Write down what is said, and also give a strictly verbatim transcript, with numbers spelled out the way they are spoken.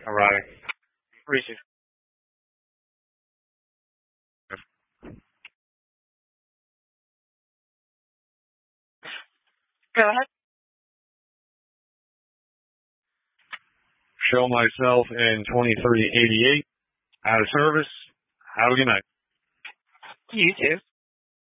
All right. Receive. Go ahead. Show myself in twenty-three eighty-eight. Out of service. Have a good night. You too.